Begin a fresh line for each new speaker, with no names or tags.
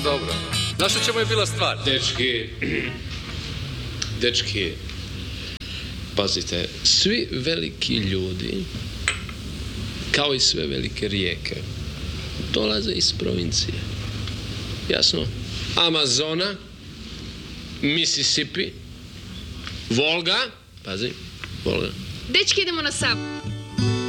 dobro. Znaš u čemu je bila stvar?
Dečki, pazite, svi veliki ljudi, kao i sve velike rijeke, dolaze iz provincije. Jasno? Amazona, Mississippi, Volga, pazi, Volga.
Dečki, idemo na Savu.